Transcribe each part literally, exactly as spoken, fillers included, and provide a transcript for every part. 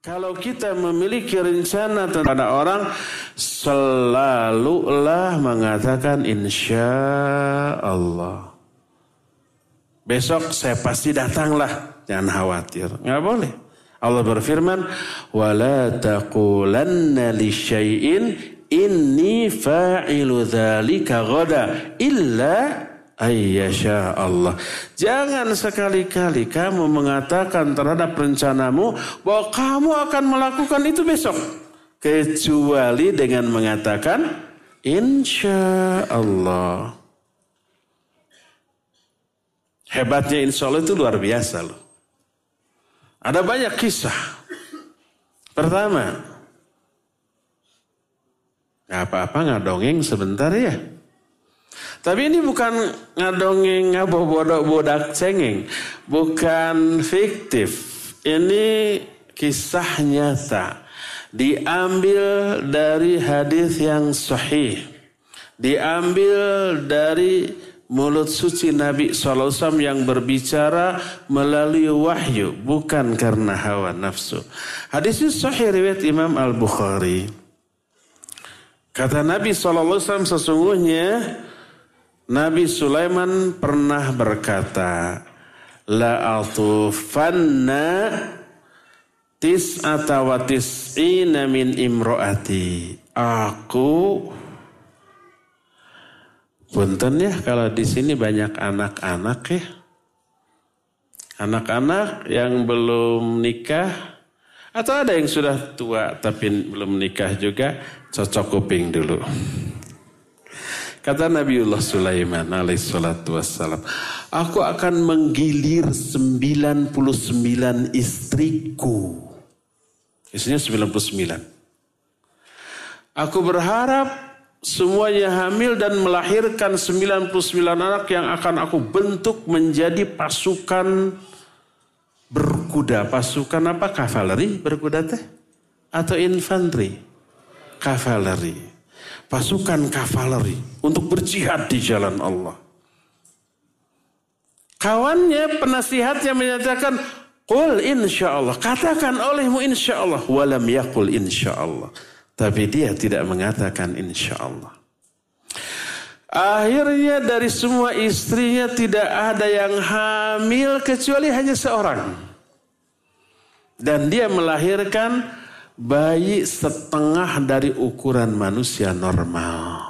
Kalau kita memiliki rencana kepada orang, selalulah mengatakan insya Allah. Besok saya pasti datanglah, jangan khawatir. Nggak boleh. Allah berfirman, wala taqulanna li syai'in inni fa'ilu dzalika ghada illa ayyasha Allah. Jangan sekali-kali kamu mengatakan terhadap rencanamu bahwa kamu akan melakukan itu besok, kecuali dengan mengatakan insya Allah. Hebatnya insya Allah itu luar biasa loh. Ada banyak kisah. Pertama, gak apa-apa ngadongeng sebentar ya. Tapi ini bukan ngadongeng ngabobodak cengeng. Bukan fiktif. Ini kisah nyata. Diambil dari hadis yang sahih. Diambil dari mulut suci Nabi shallallahu alaihi wasallam yang berbicara melalui wahyu. Bukan karena hawa nafsu. Hadis ini sahih riwayat Imam Al-Bukhari. Kata Nabi shallallahu alaihi wasallam, sesungguhnya Nabi Sulaiman pernah berkata, la atufanna tis'ata wa tis'ina min imro'ati. Aku, punten ya kalau di sini banyak anak-anak ya. Anak-anak yang belum nikah atau ada yang sudah tua tapi belum nikah juga, cocok kuping dulu. Kata Nabiullah Sulaiman alaihissalatu wassalam, aku akan menggilir sembilan puluh sembilan istriku. Istrinya sembilan puluh sembilan. Aku berharap semuanya hamil dan melahirkan sembilan puluh sembilan anak yang akan aku bentuk menjadi pasukan berkuda. Pasukan apa? Kavaleri berkuda teh? Atau infanteri? Kavaleri. Pasukan kavaleri untuk berjihad di jalan Allah. Kawannya, penasihatnya menyatakan, qul insyaallah, katakan olehmu insyaallah, walam yaqul insyaallah. Tapi dia tidak mengatakan insyaallah. Akhirnya dari semua istrinya tidak ada yang hamil kecuali hanya seorang. Dan dia melahirkan bayi setengah dari ukuran manusia normal.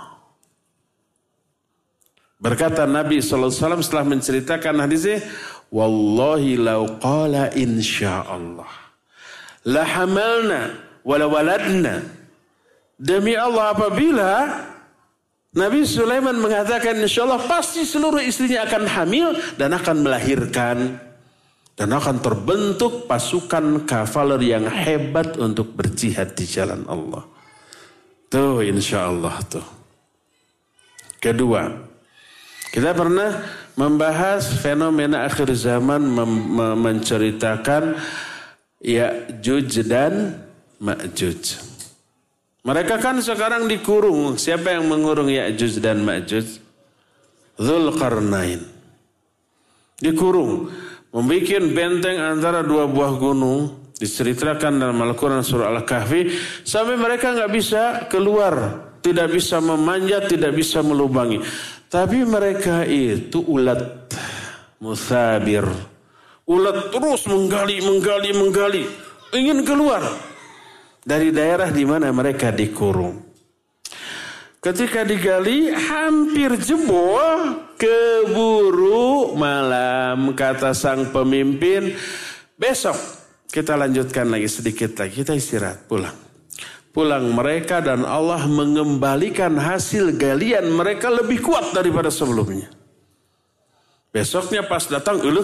Berkata Nabi shallallahu alaihi wasallam setelah menceritakan hadisnya, wallahi law qala insyaallah la hamalna wala waladna. Demi Allah, apabila Nabi Sulaiman mengatakan insyaallah, pasti seluruh istrinya akan hamil dan akan melahirkan. Dan akan terbentuk pasukan kavaleri yang hebat untuk berjihad di jalan Allah. Tuh insya Allah tuh. Kedua, kita pernah membahas fenomena akhir zaman mem- mem- menceritakan Ya'juj dan Ma'juj. Mereka kan sekarang dikurung. Siapa yang mengurung Ya'juj dan Ma'juj? Dzulqarnain. Dikurung. Membikin benteng antara dua buah gunung. Diceritakan dalam Al-Quran surah Al-Kahfi. Sampai mereka gak bisa keluar. Tidak bisa memanjat, tidak bisa melubangi. Tapi mereka itu ulat musabir. Ulat terus menggali, menggali, menggali. Ingin keluar dari daerah di mana mereka dikurung. Ketika digali hampir jebol, keburu malam, kata sang pemimpin, besok kita lanjutkan lagi sedikit lagi, kita istirahat, pulang. Pulang mereka dan Allah mengembalikan hasil galian mereka lebih kuat daripada sebelumnya. Besoknya pas datang, uluh,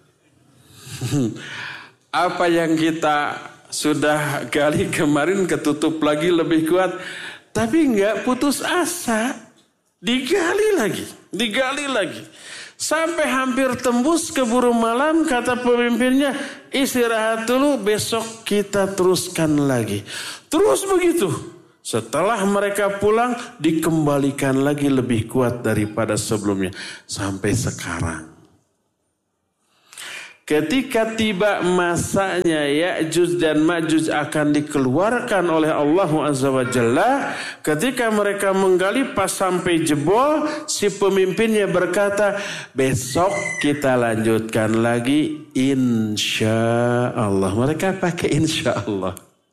apa yang kita sudah gali kemarin ketutup lagi lebih kuat. Tapi enggak putus asa. Digali lagi. Digali lagi. Sampai hampir tembus keburu malam. Kata pemimpinnya, istirahat dulu, besok kita teruskan lagi. Terus begitu. Setelah mereka pulang, dikembalikan lagi lebih kuat daripada sebelumnya. Sampai sekarang. ketika tiba masanya Ya'juj dan Ma'juj akan dikeluarkan oleh Allah Azza wa Jalla, ketika mereka menggali pas sampai jebol, si pemimpinnya berkata, besok kita lanjutkan lagi insya Allah. Mereka pakai insya Allah.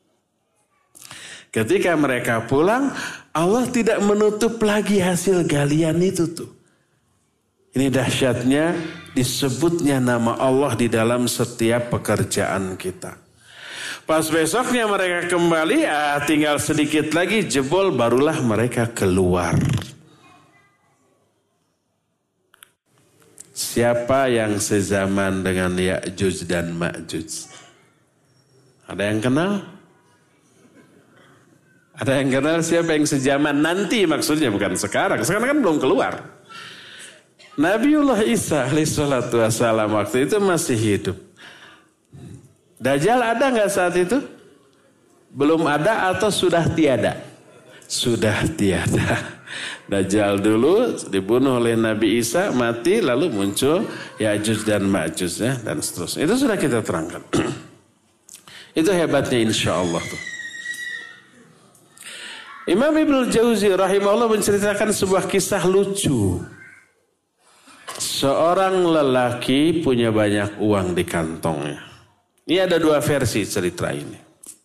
Ketika mereka pulang, Allah tidak menutup lagi hasil galian itu tuh. Ini dahsyatnya disebutnya nama Allah di dalam setiap pekerjaan kita. Pas besoknya mereka kembali, ah, tinggal sedikit lagi jebol, barulah mereka keluar. Siapa yang sezaman dengan Ya'juj dan Ma'juj? Ada yang kenal? Ada yang kenal siapa yang sezaman nanti, maksudnya bukan sekarang. Sekarang kan belum keluar. Nabiullah Isa alaihissalatu wassalam waktu itu masih hidup. Dajjal ada nggak saat itu? Belum ada atau sudah tiada? Sudah tiada. Dajjal dulu dibunuh oleh Nabi Isa, mati, lalu muncul Ya'juj dan Ma'juj ya, dan seterusnya. Itu sudah kita terangkan. Itu hebatnya insya Allah tuh. Imam Ibnul Jauzi rahimahullah menceritakan sebuah kisah lucu. Seorang lelaki punya banyak uang di kantongnya. Ini ada dua versi cerita ini.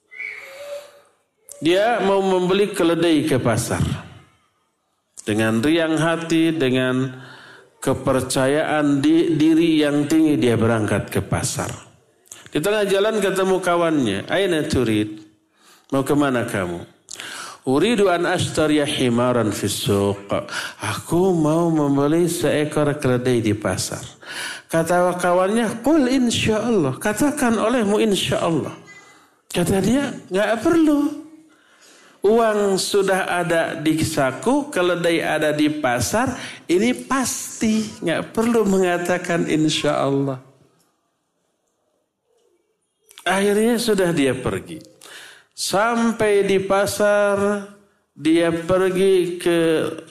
Dia mau membeli keledai ke pasar. Dengan riang hati, dengan kepercayaan di, diri yang tinggi dia berangkat ke pasar. Di tengah jalan ketemu kawannya. Aina turid? Mau kemana kamu? Uridu an ashtariya himaran fis suq. Aku mau membeli seekor keledai di pasar. Kata kawannya, qul insyaallah. Katakan olehmu insyaallah. Kata dia, enggak perlu. Uang sudah ada di saku, keledai ada di pasar, ini pasti, enggak perlu mengatakan insyaallah. Akhirnya sudah dia pergi. Sampai di pasar, dia pergi ke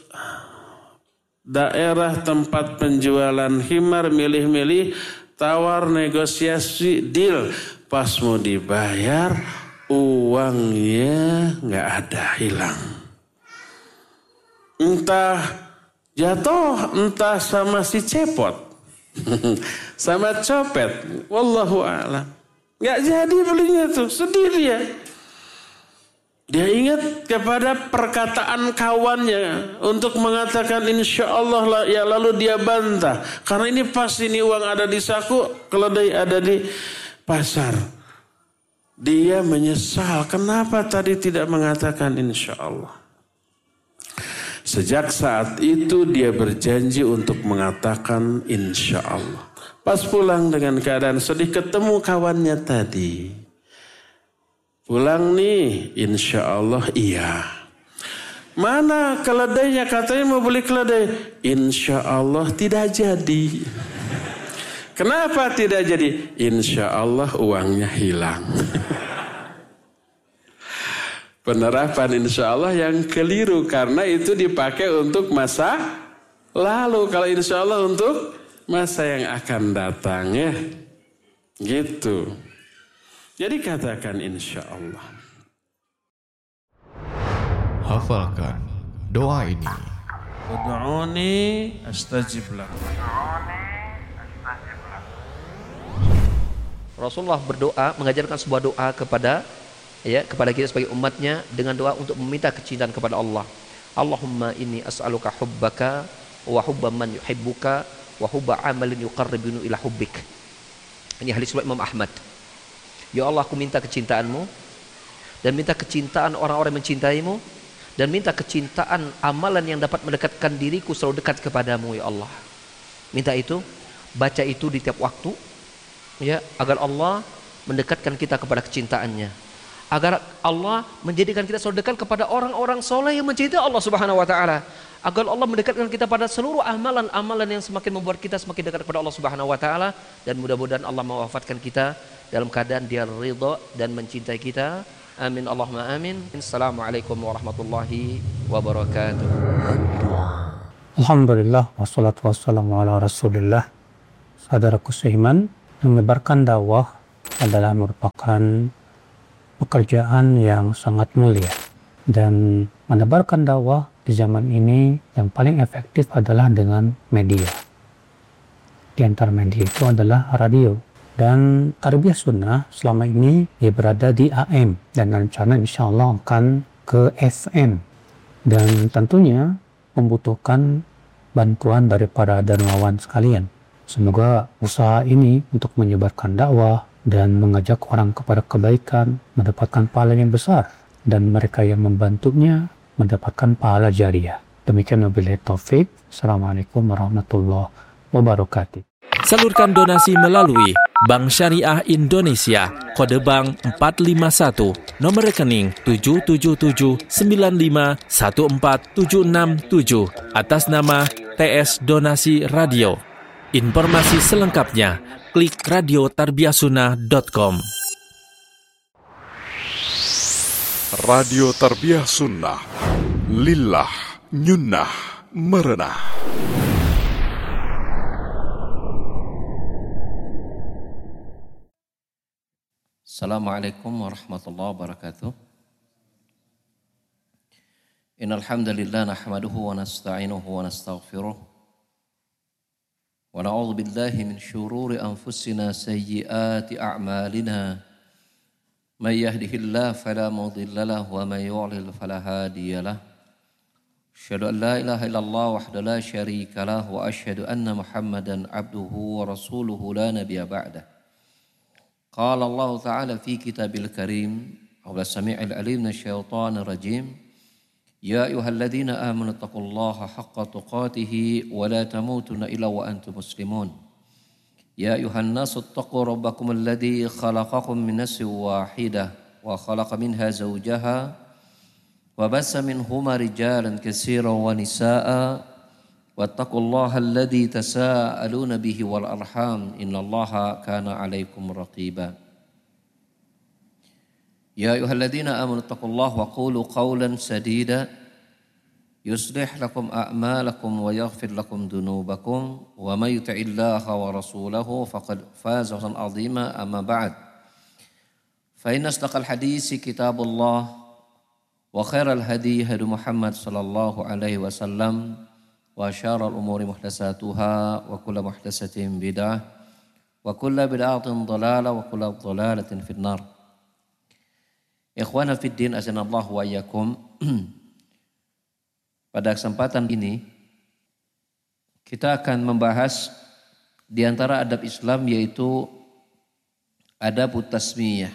daerah tempat penjualan himar, milih-milih, tawar, negosiasi, deal. Pas mau dibayar, uangnya nggak ada, hilang. Entah jatuh, entah sama si cepot, sama copet. Wallahu a'lam. Nggak jadi belinya tuh, sedih dia. Dia ingat kepada perkataan kawannya untuk mengatakan insya Allah, ya lalu dia bantah. Karena ini pas ini uang ada di saku, keledai ada di pasar. Dia menyesal, kenapa tadi tidak mengatakan insya Allah. Sejak saat itu dia berjanji untuk mengatakan insya Allah. Pas pulang dengan keadaan sedih ketemu kawannya tadi. Pulang nih, insya Allah iya. Mana keledainya? Katanya mau beli keledai. Insya Allah tidak jadi. Kenapa tidak jadi? Insya Allah uangnya hilang. Penerapan insya Allah yang keliru. Karena itu dipakai untuk masa lalu. Kalau insya Allah untuk masa yang akan datang ya. Gitu. Jadi katakan insya Allah. Hafalkan doa ini. Ud'uni astajib lakum. Rasulullah berdoa, mengajarkan sebuah doa kepada ya kepada kita sebagai umatnya dengan doa untuk meminta kecintaan kepada Allah. Allahumma inni as'aluka hubbaka wa hubba man yuhibbuka wa hubba amalin yuqarribuni ila hubbik. Ini hadis riwayat Imam Ahmad. Ya Allah, aku minta kecintaanmu dan minta kecintaan orang-orang yang mencintaimu dan minta kecintaan amalan yang dapat mendekatkan diriku selalu dekat kepadamu ya Allah. Minta itu, baca itu di tiap waktu ya, agar Allah mendekatkan kita kepada kecintaannya, agar Allah menjadikan kita selalu dekat kepada orang-orang soleh yang mencintai Allah Subhanahu wa taala, agar Allah mendekatkan kita pada seluruh amalan-amalan yang semakin membuat kita semakin dekat kepada Allah Subhanahu wa taala, dan mudah-mudahan Allah mewafatkan kita dalam keadaan dia ridha dan mencintai kita. Amin Allahumma amin. Assalamualaikum warahmatullahi wabarakatuh. Alhamdulillah wassalatu wassalamu ala Rasulillah. Saudaraku seiman, Menyebarkan dakwah adalah merupakan pekerjaan yang sangat mulia, dan menebarkan dakwah di zaman ini yang paling efektif adalah dengan media. Di antara media itu adalah radio, dan Tarbiyah Sunnah selama ini dia berada di A M dan rencana insya Allah akan ke F M, dan tentunya membutuhkan bantuan dari para dermawan sekalian. Semoga usaha ini untuk menyebarkan dakwah dan mengajak orang kepada kebaikan mendapatkan pahala yang besar, dan mereka yang membantunya mendapatkan pahala jariah. Demikian wabillahi taufik. Assalamualaikum warahmatullahi wabarakatuh. Salurkan donasi melalui Bank Syariah Indonesia, kode bank empat lima satu, nomor rekening tujuh tujuh tujuh sembilan lima satu empat tujuh enam tujuh atas nama T S Donasi Radio. Informasi selengkapnya klik radio tarbiyah sunnah dot com. Radio Tarbiyah Sunnah, lillah nyunnah merenah. Assalamualaikum warahmatullahi wabarakatuh. Innal hamdalillah nahmaduhu wa nasta'inuhu wa nastaghfiruh. Wa na'udzu billahi min syururi anfusina sayyiati a'malina. May yahdihillahu fala mudilla lahu wa may yudlil fala hadiya lahu. Asyhadu an la ilaha illallah wahdahu la syarika lahu wa asyhadu anna Muhammadan abduhu wa rasuluhu la nabiyya ba'dah. Qala Allah Ta'ala fi kitabil karim, a'udzu samii'il alim minasyaitonir rajim. Ya ayyuhalladzina amanu taqullaha haqqa tuqatih wa la tamutunna illa wa antum muslimun. Ya ayyuhan nasu taqu rabbakum alladzi khalaqakum min nafsin wahidah wa khalaqa minha zawjaha wa bassa minhuma rijalan katsiran wa nisaa'a wattaqullaha alladzi tasaaluna bihi wal arham innallaha kana 'alaikum raqiba. Ya ayyuhalladzina amanu taqullaha wa qulu qawlan sadida yuslih lakum a'malakum wa yaghfir lakum dhunubakum wa may yuti'illaha wa rasulahu faqad faza fawzan 'azima amma ba'd. Fa inna asdaqal hadisi kitabullah wa khairal hadi hadi Muhammad sallallahu alaihi wasallam wa syarrul umuri muhdatsatuha wa kullu muhdatsatin bid'ah wa kullu bid'atin dhalalah wa kullu dhalalatin finnar. Ikhwana fid din azanallahu wa iyyakum. Pada kesempatan ini kita akan membahas di antara adab Islam, yaitu adab tasmiyah,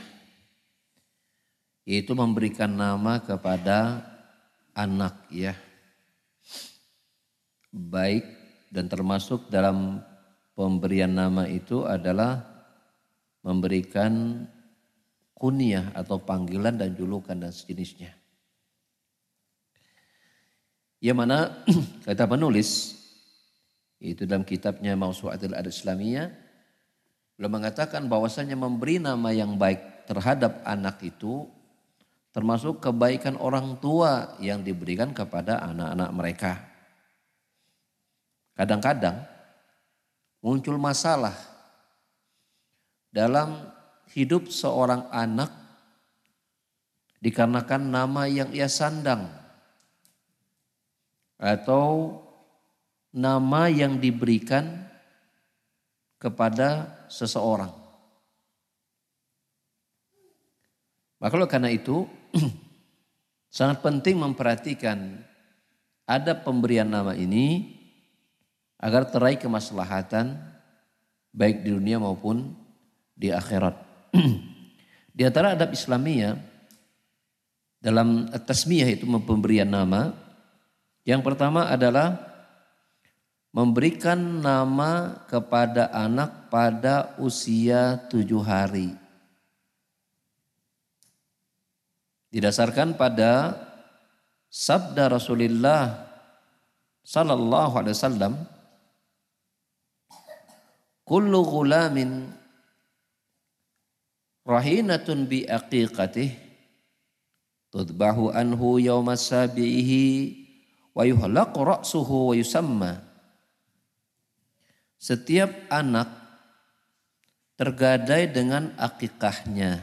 yaitu memberikan nama kepada anak, ya. Baik, dan termasuk dalam pemberian nama itu adalah memberikan kunyah atau panggilan dan julukan dan sejenisnya. Yang mana kata penulis, itu dalam kitabnya Mawsu'atul Adab Islamiyah, beliau mengatakan bahwasanya memberi nama yang baik terhadap anak itu termasuk kebaikan orang tua yang diberikan kepada anak-anak mereka. Kadang-kadang muncul masalah dalam hidup seorang anak dikarenakan nama yang ia sandang atau nama yang diberikan kepada seseorang. Maka karena itu sangat penting memperhatikan adab pemberian nama ini agar teraih kemaslahatan baik di dunia maupun di akhirat. Di antara adab Islamiyah dalam tasmiyah, itu pemberian nama, yang pertama adalah memberikan nama kepada anak pada usia tujuh hari. Didasarkan pada sabda Rasulullah sallallahu alaihi wasallam, kullu ghulamin rahinatun bi aqiqatih tudbahu anhu yawma sabihi wa yuhlaqu ra'suhu wa yusamma. Setiap anak tergadai dengan akikahnya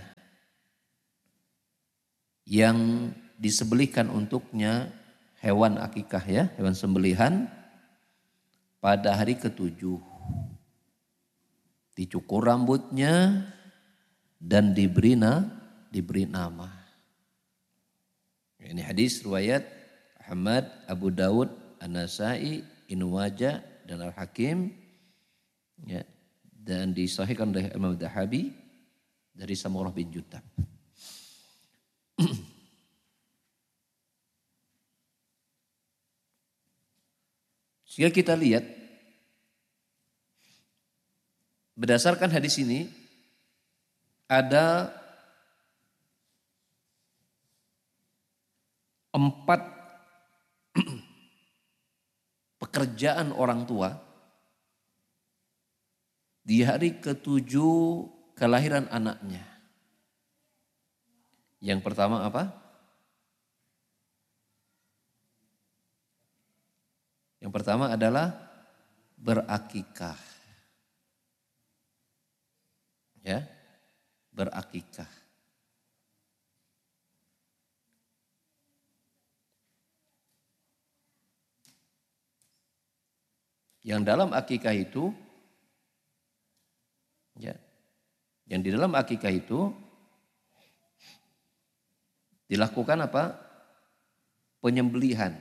yang disembelihkan untuknya hewan akikah ya, hewan sembelihan pada hari ketujuh. Dicukur rambutnya dan diberi, na, diberi nama. Ini hadis riwayat Ahmad, Abu Dawud, An-Nasai, Ibnu Majah dan Al-Hakim ya, dan disahihkan oleh Imam Dahabi dari Samurah bin Jutab. Sehingga kita lihat berdasarkan hadis ini ada empat pekerjaan orang tua di hari ketujuh kelahiran anaknya. Yang pertama apa? Yang pertama adalah berakikah. Ya, berakikah. Yang dalam akikah itu, ya, yang di dalam akikah itu dilakukan apa? Penyembelihan.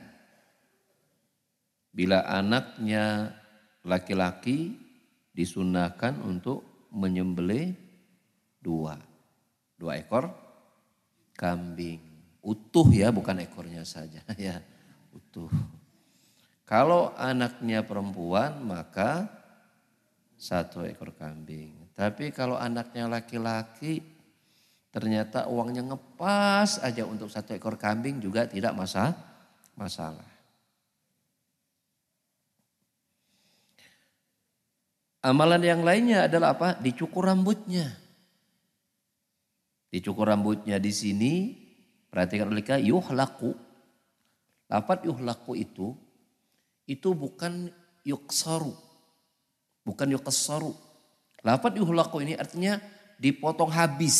Bila anaknya laki-laki disunahkan untuk menyembelih dua, dua ekor kambing. Utuh ya, bukan ekornya saja ya, utuh. Kalau anaknya perempuan maka satu ekor kambing. Tapi kalau anaknya laki-laki ternyata uangnya ngepas aja untuk satu ekor kambing juga tidak masalah. masalah. Amalan yang lainnya adalah apa? Dicukur rambutnya. Dicukur rambutnya di sini, perhatikan oleh kita, yuhlaku. Lafaz yuhlaku itu, itu bukan yuksaru. Bukan yuksaru. Lafaz yuhlaku ini artinya dipotong habis.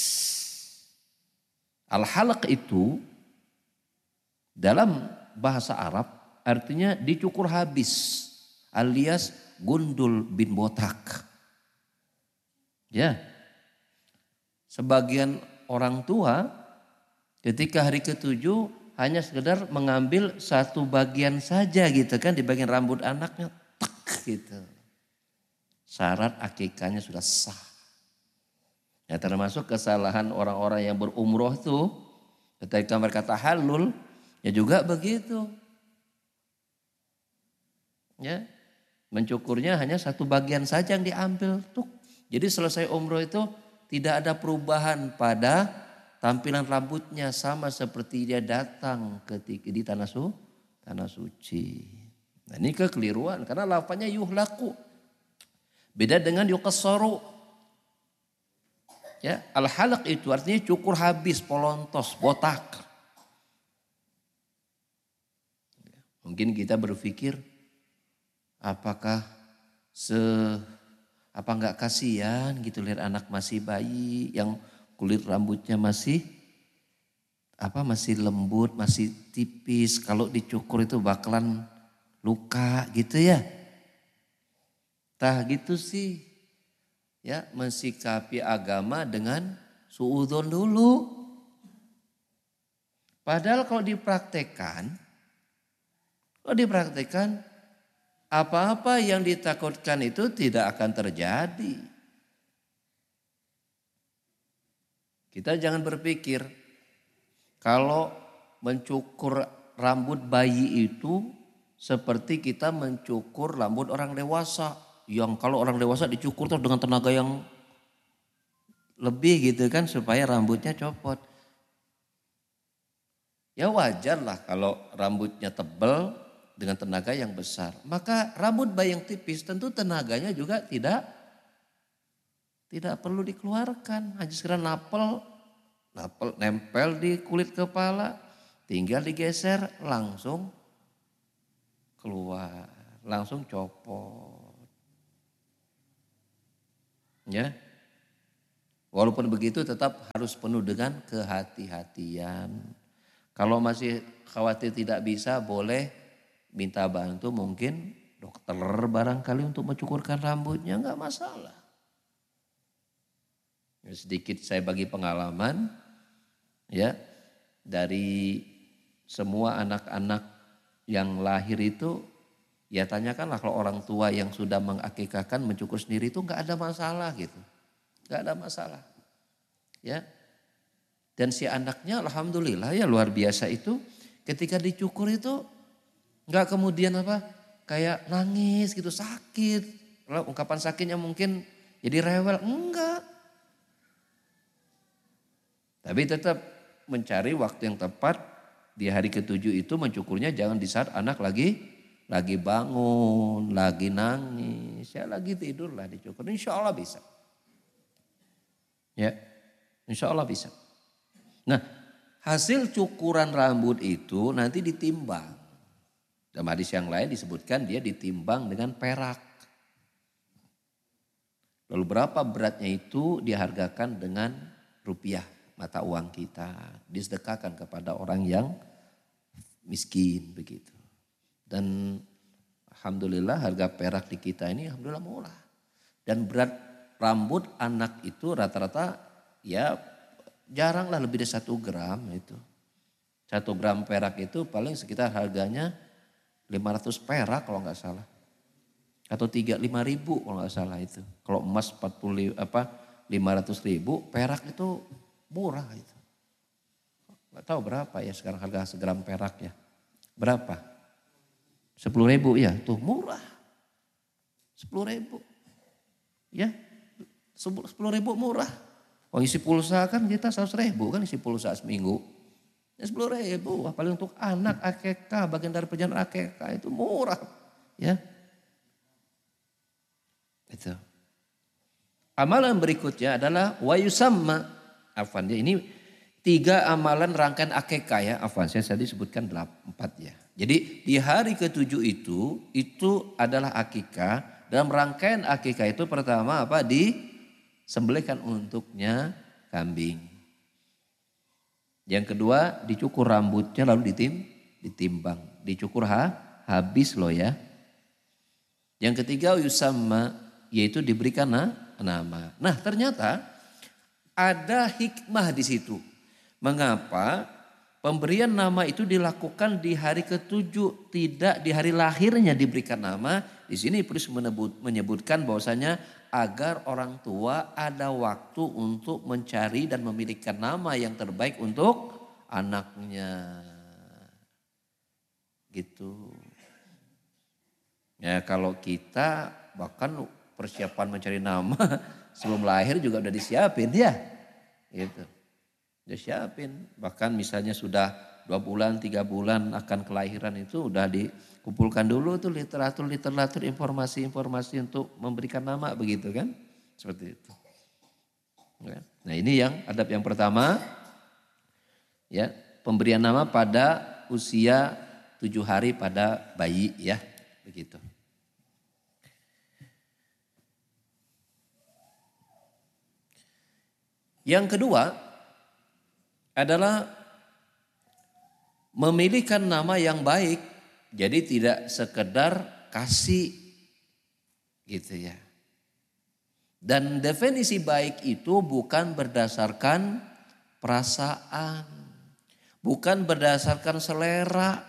Al-halaq itu dalam bahasa Arab artinya dicukur habis alias gundul bin botak. Ya. Sebagian orang tua ketika hari ketujuh hanya sekedar mengambil satu bagian saja gitu kan di bagian rambut anaknya tak gitu. Syarat akikahnya sudah sah. Ya termasuk kesalahan orang-orang yang berumroh tuh ketika mereka tahallul ya juga begitu. Ya, mencukurnya hanya satu bagian saja yang diambil tuh. Jadi selesai umroh itu tidak ada perubahan pada tampilan rambutnya, sama seperti dia datang ketika di tanah su, tanah suci. Nah, ini kekeliruan karena lafaznya yuhlaku. Beda dengan yukassaru. Ya, al-halaq itu artinya cukur habis, polontos, botak. Mungkin kita berpikir apakah se apa enggak kasihan gitu lihat anak masih bayi yang kulit rambutnya masih apa masih lembut, masih tipis, kalau dicukur itu bakalan luka gitu ya. Tah gitu sih. Ya, mensikapi agama dengan suudzon dulu. Padahal kalau dipraktekkan, kalau dipraktekkan apa-apa yang ditakutkan itu tidak akan terjadi. Kita jangan berpikir kalau mencukur rambut bayi itu seperti kita mencukur rambut orang dewasa. Yang kalau orang dewasa dicukur tuh dengan tenaga yang lebih gitu kan supaya rambutnya copot. Ya wajar lah kalau rambutnya tebal dengan tenaga yang besar. Maka rambut bayi yang tipis tentu tenaganya juga tidak tidak perlu dikeluarkan. Hanya sekedar napel, napel nempel di kulit kepala, tinggal digeser langsung keluar, langsung copot. Ya. Walaupun begitu tetap harus penuh dengan kehati-hatian. Kalau masih khawatir tidak bisa, boleh minta bantu mungkin dokter barangkali untuk mencukurkan rambutnya, enggak masalah. Ya, sedikit saya bagi pengalaman ya, dari semua anak-anak yang lahir itu, ya tanyakanlah kalau orang tua yang sudah mengakikahkan mencukur sendiri itu enggak ada masalah gitu. Enggak ada masalah. Ya. Dan si anaknya alhamdulillah ya luar biasa itu, ketika dicukur itu enggak kemudian apa kayak nangis gitu, sakit. Kalau ungkapan sakitnya mungkin jadi rewel, enggak. Tapi tetap mencari waktu yang tepat di hari ketujuh itu mencukurnya jangan di saat anak lagi lagi bangun, lagi nangis, ya lagi tidur lah dicukur. Insya Allah bisa. Ya, insya Allah bisa. Nah, hasil cukuran rambut itu nanti ditimbang. Dalam hadis yang lain disebutkan dia ditimbang dengan perak. Lalu berapa beratnya itu dihargakan dengan rupiah. Mata uang kita disedekahkan kepada orang yang miskin begitu. Dan alhamdulillah harga perak di kita ini alhamdulillah murah. Dan berat rambut anak itu rata-rata ya jaranglah lebih dari satu gram itu. Satu gram perak itu paling sekitar harganya lima ratus perak kalau nggak salah. Atau tiga lima ribu kalau nggak salah itu. Kalau emas empat puluh apa lima ratus ribu, perak itu murah itu. Gak tahu berapa ya sekarang harga segram perak ya. Berapa? Sepuluh ribu ya, tuh murah. Sepuluh ribu. Ya, sepuluh ribu murah. Oh isi pulsa kan kita seratus ribu kan isi pulsa seminggu. Ya sepuluh ribu, apalagi untuk anak akekah, bagian dari perjalanan akekah itu murah. Ya. Itu. Amalan berikutnya adalah wa yusamma. Afwan ya, ini tiga amalan rangkaian akekah ya. Afwan saya tadi sebutkan delapan, empat ya. Jadi di hari ketujuh itu, itu adalah akikah. Dalam rangkaian akikah itu pertama apa? Disembelihkan untuknya kambing. Yang kedua dicukur rambutnya lalu ditim, ditimbang. Dicukur ha, habis loh ya. Yang ketiga yusamma, yaitu diberikan na, nama. Nah ternyata ada hikmah di situ. Mengapa pemberian nama itu dilakukan di hari ketujuh, tidak di hari lahirnya diberikan nama? Di sini Petrus menyebutkan bahwasanya agar orang tua ada waktu untuk mencari dan memilihkan nama yang terbaik untuk anaknya. Gitu. Ya kalau kita bahkan persiapan mencari nama sebelum lahir juga udah disiapin ya. Gitu. Udah siapin. Bahkan misalnya sudah dua bulan, tiga bulan akan kelahiran itu udah dikumpulkan dulu tuh literatur-literatur informasi-informasi untuk memberikan nama begitu kan. Seperti itu. Nah ini yang adab yang pertama. Ya, pemberian nama pada usia tujuh hari pada bayi ya. Begitu. Yang kedua adalah memilihkan nama yang baik. Jadi tidak sekedar kasih gitu ya. Dan definisi baik itu bukan berdasarkan perasaan. Bukan berdasarkan selera.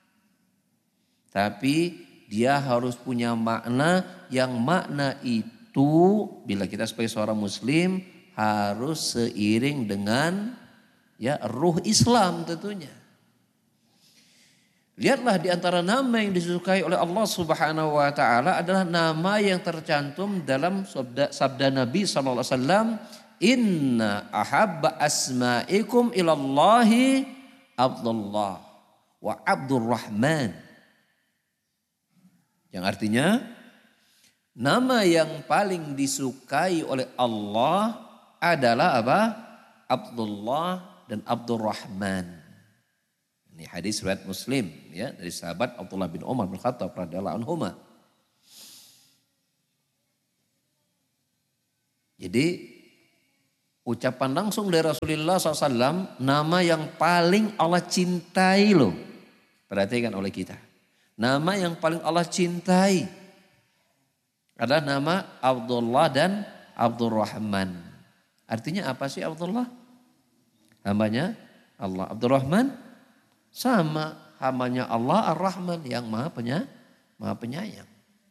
Tapi dia harus punya makna yang makna itu bila kita sebagai seorang muslim harus seiring dengan ya ruh Islam tentunya. Lihatlah di antara nama yang disukai oleh Allah Subhanahu wa taala adalah nama yang tercantum dalam sabda, sabda Nabi sallallahu alaihi wasallam, "Inna ahabba asma'ikum ilallahi Abdullah wa Abdurrahman." Yang artinya nama yang paling disukai oleh Allah adalah apa? Abdullah dan Abdurrahman. Ini hadis riwayat Muslim ya dari sahabat Abdullah bin Umar bin Khattab radhiyallahu anhuma. Jadi ucapan langsung dari Rasulullah shallallahu alaihi wasallam, nama yang paling Allah cintai loh. Perhatikan oleh kita. Nama yang paling Allah cintai adalah nama Abdullah dan Abdurrahman. Artinya apa sih Abdullah? Hambanya Allah. Abdurrahman sama hambanya Allah Ar-Rahman yang maha, penya, maha penyayang.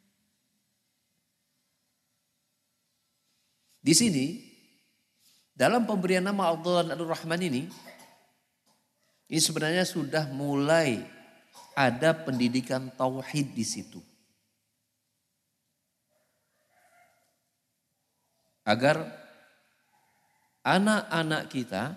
Di sini dalam pemberian nama Abdullah dan Abdurrahman ini, ini sebenarnya sudah mulai ada pendidikan tauhid di situ. Agar anak-anak kita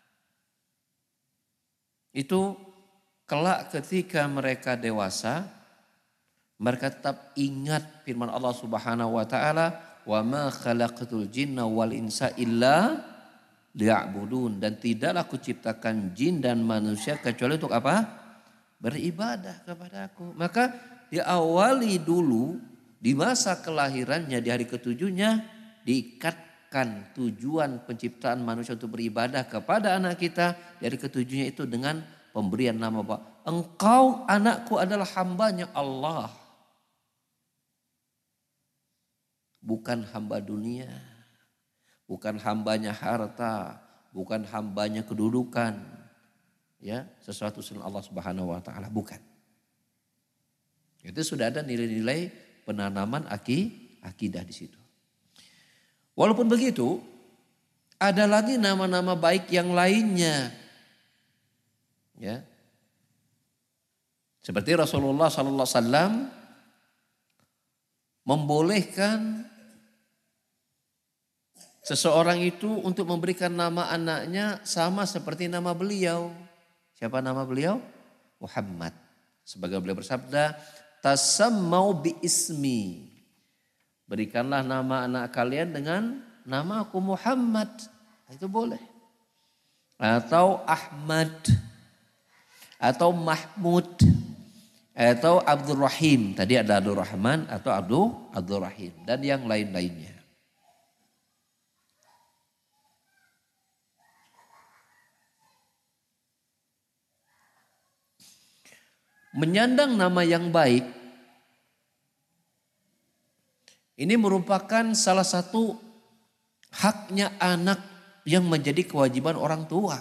itu kelak ketika mereka dewasa, mereka tetap ingat firman Allah Subhanahu wa taala, "Wa ma khalaqatul jinna wal insa illa liya'budun." Dan tidaklah aku ciptakan jin dan manusia kecuali untuk apa? Beribadah kepada aku. Maka diawali dulu di masa kelahirannya, di hari ketujuhnya diikatkan tujuan penciptaan manusia untuk beribadah kepada anak kita. Di hari ketujuhnya itu dengan pemberian nama bahwa engkau anakku adalah hambanya Allah. Bukan hamba dunia, bukan hambanya harta, bukan hambanya kedudukan. Ya, sesuatu selain Allah Subhanahu wa taala, bukan. Itu sudah ada nilai-nilai penanaman aki, akidah di situ. Walaupun begitu, ada lagi nama-nama baik yang lainnya. Ya. Seperti Rasulullah sallallahu alaihi wasallam membolehkan seseorang itu untuk memberikan nama anaknya sama seperti nama beliau. Siapa nama beliau? Muhammad. Sebagai beliau bersabda, tasammau bi ismi. Berikanlah nama anak kalian dengan nama aku Muhammad. Itu boleh. Atau Ahmad. Atau Mahmud. Atau Abdurrahim. Tadi ada Abdurrahman atau Abdul Abdurrahim. Dan yang lain-lainnya. Menyandang nama yang baik ini merupakan salah satu haknya anak yang menjadi kewajiban orang tua.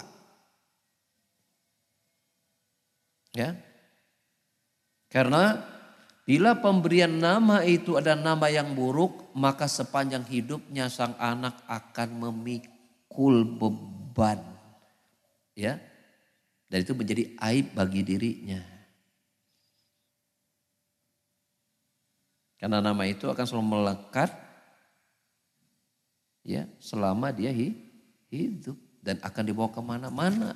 Ya. Karena bila pemberian nama itu ada nama yang buruk, maka sepanjang hidupnya sang anak akan memikul beban. Ya. Dan itu menjadi aib bagi dirinya. Karena nama itu akan selalu melekat ya selama dia hidup dan akan dibawa kemana-mana.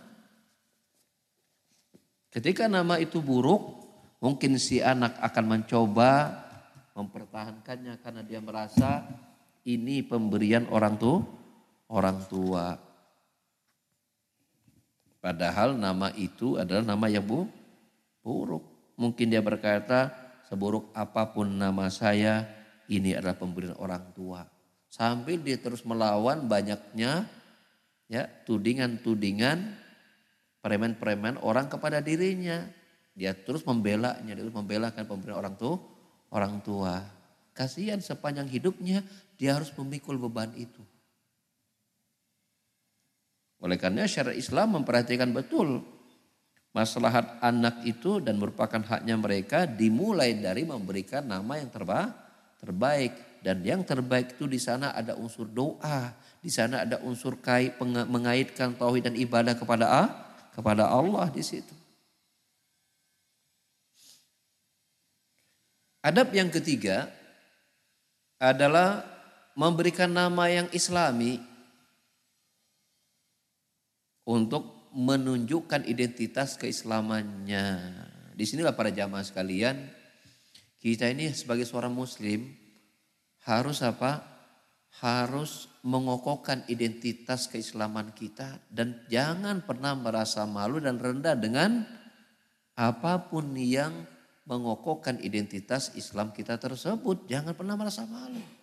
Ketika nama itu buruk, mungkin si anak akan mencoba mempertahankannya karena dia merasa ini pemberian orang tua, orang tua. Padahal nama itu adalah nama yang buruk. Mungkin dia berkata, seburuk apapun nama saya, ini adalah pemberian orang tua. Sambil dia terus melawan banyaknya ya tudingan-tudingan, preman-preman orang kepada dirinya. Dia terus membelanya, dia terus membelakan pemberian orang tua, orang tua. Kasihan sepanjang hidupnya dia harus memikul beban itu. Oleh karena syariat Islam memperhatikan betul maslahat anak itu dan merupakan haknya mereka dimulai dari memberikan nama yang terba, terbaik. Dan yang terbaik itu di sana ada unsur doa. Di sana ada unsur kait, mengaitkan tauhid dan ibadah kepada Allah, kepada Allah di situ. Adab yang ketiga adalah memberikan nama yang islami untuk menunjukkan identitas keislamannya. Disinilah para jamaah sekalian, kita ini sebagai seorang muslim harus apa? Harus mengokohkan identitas keislaman kita dan jangan pernah merasa malu dan rendah dengan apapun yang mengokohkan identitas Islam kita tersebut. Jangan pernah merasa malu.